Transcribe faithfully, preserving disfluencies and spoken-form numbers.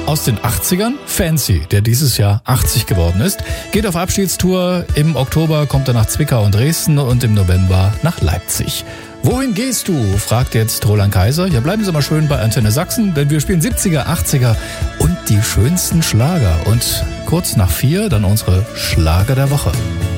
aus den achtzigern, Fancy, der dieses Jahr achtzig geworden ist, geht auf Abschiedstour. Im Oktober kommt er nach Zwickau und Dresden und im November nach Leipzig. Wohin gehst du? Fragt jetzt Roland Kaiser. Ja, bleiben Sie mal schön bei Antenne Sachsen, denn wir spielen siebziger, achtziger und die schönsten Schlager. Und kurz nach vier dann unsere Schlager der Woche.